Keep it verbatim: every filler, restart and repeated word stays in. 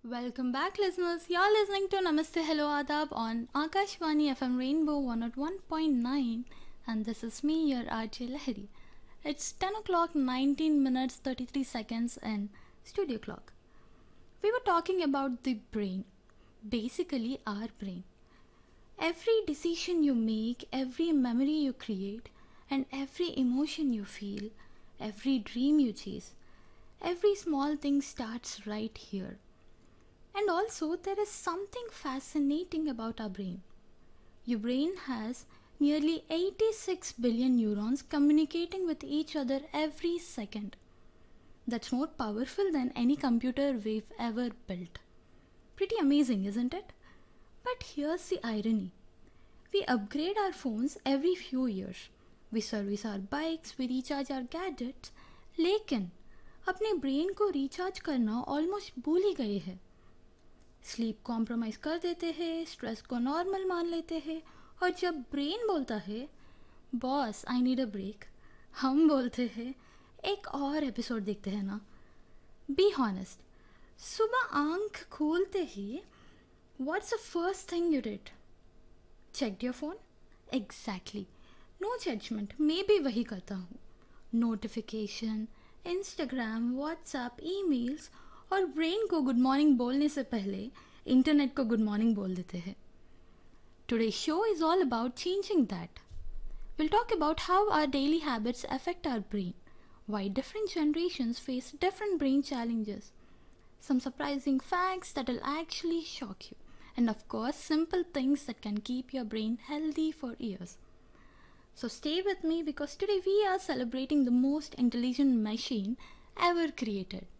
Welcome back, listeners. You're listening to Namaste Hello Adab on Akashvani F M Rainbow one oh one point nine, and this is me, your R J Lahiri. It's ten o'clock, nineteen minutes, thirty-three seconds in studio clock. We were talking about the brain, basically, our brain. Every decision you make, every memory you create, and every emotion you feel, every dream you chase, every small thing starts right here. And also, there is something fascinating about our brain. Your brain has nearly eighty-six billion neurons communicating with each other every second. That's more powerful than any computer we've ever built. Pretty amazing, isn't it? But here's the irony. We upgrade our phones every few years. We service our bikes, we recharge our gadgets. लेकिन अपने brain को recharge करना almost भूल ही गए हैं. Sleep compromise कर देते हैं, स्ट्रेस को नॉर्मल मान लेते हैं, और जब ब्रेन बोलता है boss I need a break, हम बोलते हैं एक और एपिसोड देखते हैं ना. बी हॉनेस्ट, सुबह आंख खोलते ही what's the first thing you did? Check your phone? Exactly. No judgement, मैं भी वही करता हूँ. नोटिफिकेशन, इंस्टाग्राम, व्हाट्सएप, ईमेल्स, और ब्रेन को गुड मॉर्निंग बोलने से पहले इंटरनेट को गुड मॉर्निंग बोल देते हैं. Today show is all about changing that. Will talk about how our daily habits affect our brain, why different generations face different brain challenges, some surprising facts that will actually shock you, and of course simple things that can keep your brain healthy for years. So stay with me because today we are celebrating the most intelligent machine ever created.